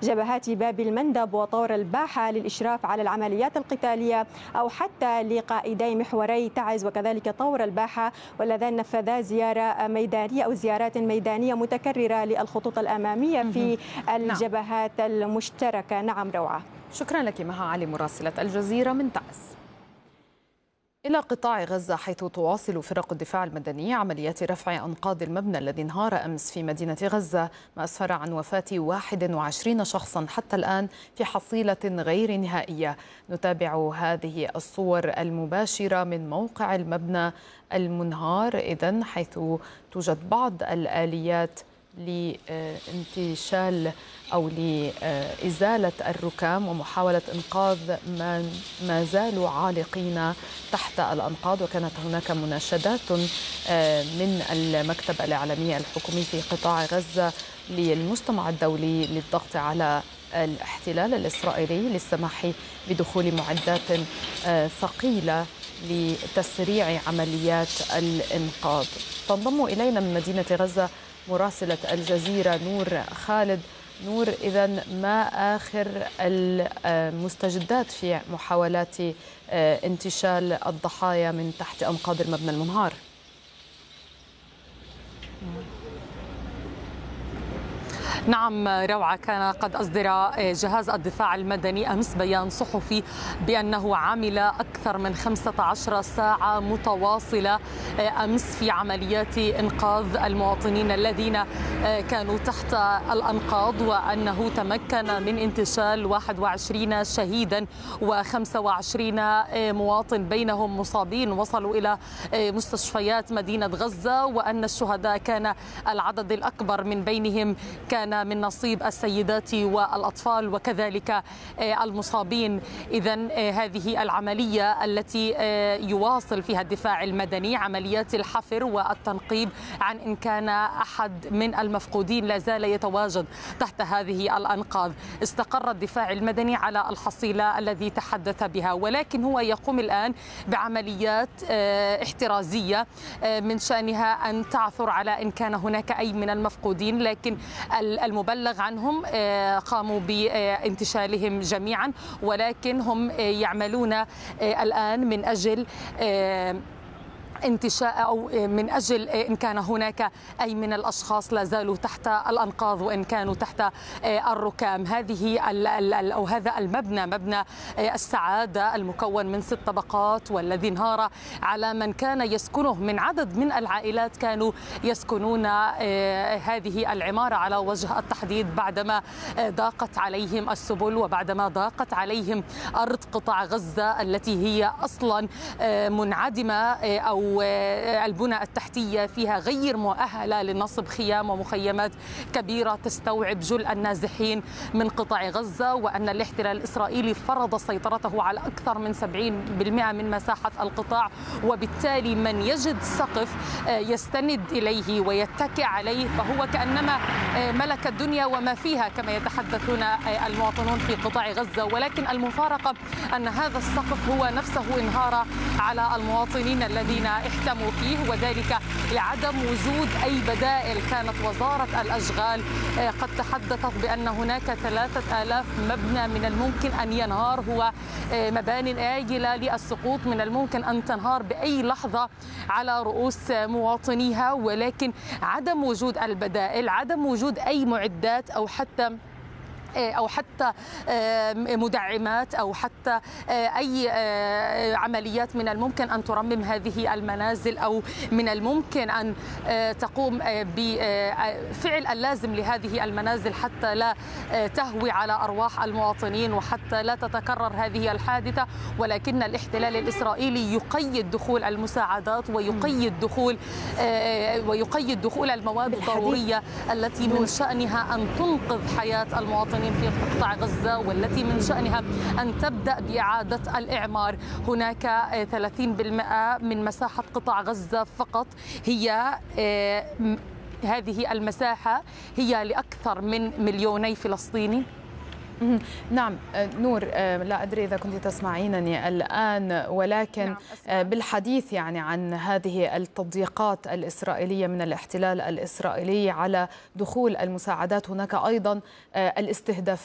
جبهات باب المندب وطور الباحة للإشراف على العمليات القتالية، أو حتى لقائدي محوري تعز وكذلك طور الباحة، واللذان نفذا زيارة ميدانية أو زيارات ميدانية متكررة للخطوط الأمامية في نعم. الجبهات المشتركة. نعم روعة. شكرا لك مها علي مراسلة الجزيرة من تعز. إلى قطاع غزة، حيث تواصل فرق الدفاع المدني عمليات رفع أنقاض المبنى الذي انهار أمس في مدينة غزة، ما أسفر عن وفاة 21 شخصا حتى الآن في حصيلة غير نهائية. نتابع هذه الصور المباشرة من موقع المبنى المنهار إذن، حيث توجد بعض الآليات لانتشال أو لإزالة الركام ومحاولة إنقاذ ما زالوا عالقين تحت الأنقاض. وكانت هناك مناشدات من المكتب الإعلامي الحكومي في قطاع غزة للمجتمع الدولي للضغط على الاحتلال الإسرائيلي للسماح بدخول معدات ثقيلة لتسريع عمليات الإنقاذ. تنضم إلينا من مدينة غزة مراسلة الجزيرة نور خالد. نور، إذن ما آخر المستجدات في محاولات انتشال الضحايا من تحت أنقاض المبنى المنهار؟ نعم روعة، كان قد أصدر جهاز الدفاع المدني أمس بيان صحفي بأنه عمل أكثر من 15 ساعة متواصلة أمس في عمليات إنقاذ المواطنين الذين كانوا تحت الأنقاض، وأنه تمكن من انتشال 21 شهيدا و25 مواطن بينهم مصابين وصلوا إلى مستشفيات مدينة غزة، وأن الشهداء كان العدد الأكبر من بينهم كان من نصيب السيدات والأطفال وكذلك المصابين. إذن هذه العملية التي يواصل فيها الدفاع المدني عمليات الحفر والتنقيب عن إن كان أحد من المفقودين لا زال يتواجد تحت هذه الأنقاض. استقر الدفاع المدني على الحصيلة الذي تحدث بها، ولكن هو يقوم الآن بعمليات احترازية من شأنها أن تعثر على إن كان هناك أي من المفقودين، لكن المبلغ عنهم قاموا بانتشالهم جميعا، ولكن هم يعملون الآن من أجل انتشاء أو من أجل إن كان هناك أي من الأشخاص لا زالوا تحت الأنقاض وإن كانوا تحت الركام. أو هذا المبنى، مبنى السعادة المكون من 6 طبقات والذي انهار على من كان يسكنه من عدد من العائلات كانوا يسكنون هذه العمارة على وجه التحديد بعدما ضاقت عليهم السبل وبعدما ضاقت عليهم أرض قطاع غزة التي هي أصلا منعدمة أو البنى التحتية فيها غير مؤهلة لنصب خيام ومخيمات كبيرة تستوعب جل النازحين من قطاع غزة، وأن الاحتلال الإسرائيلي فرض سيطرته على أكثر من 70% من مساحة القطاع، وبالتالي من يجد سقف يستند إليه ويتكئ عليه فهو كأنما ملك الدنيا وما فيها كما يتحدثون المواطنون في قطاع غزة. ولكن المفارقة أن هذا السقف هو نفسه انهار على المواطنين الذين احتموا فيه، وذلك لعدم وجود أي بدائل. كانت وزارة الأشغال قد تحدثت بأن هناك 3000 مبنى من الممكن أن ينهار، هو مباني آجلة للسقوط من الممكن أن تنهار بأي لحظة على رؤوس مواطنيها، ولكن عدم وجود البدائل، عدم وجود أي معدات أو حتى مدعمات أو حتى أي عمليات من الممكن أن ترمم هذه المنازل أو من الممكن أن تقوم بفعل اللازم لهذه المنازل حتى لا تهوي على أرواح المواطنين وحتى لا تتكرر هذه الحادثة. ولكن الاحتلال الإسرائيلي يقيد دخول المساعدات ويقيد دخول المواد الضرورية التي من شأنها أن تنقذ حياة المواطنين في قطاع غزة والتي من شأنها أن تبدأ بإعادة الإعمار. هناك 30% من مساحة قطاع غزة فقط هي هذه المساحة هي لأكثر من 2,000,000 فلسطيني. نعم نور، لا أدري إذا كنت تسمعينني الآن، ولكن بالحديث يعني عن هذه التضييقات الإسرائيلية من الاحتلال الإسرائيلي على دخول المساعدات، هناك أيضا الاستهداف